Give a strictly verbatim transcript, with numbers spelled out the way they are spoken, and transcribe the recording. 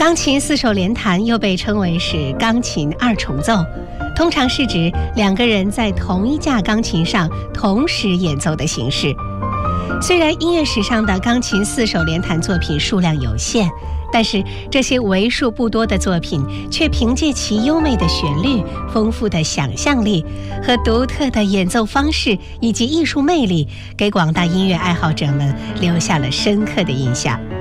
钢琴四手联弹又被称为是钢琴二重奏，通常是指两个人在同一架钢琴上同时演奏的形式。虽然音乐史上的钢琴四手联弹作品数量有限，但是这些为数不多的作品却凭借其优美的旋律、丰富的想象力和独特的演奏方式以及艺术魅力，给广大音乐爱好者们留下了深刻的印象。